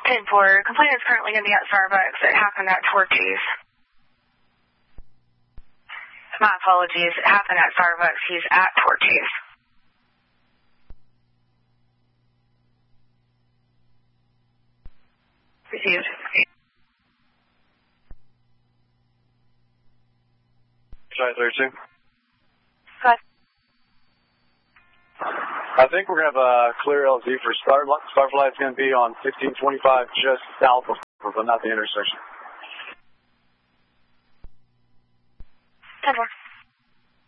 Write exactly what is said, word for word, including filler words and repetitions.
ten four, complainant is currently going to be at Starbucks. It happened at Torchy's. My apologies. It happened at Starbucks. He's at Torchy's. Received. Try thirty-two. Good. I think we're going to have a clear L Z for Star. Starflight is going to be on sixteen twenty-five just south of, but not the intersection. ten four.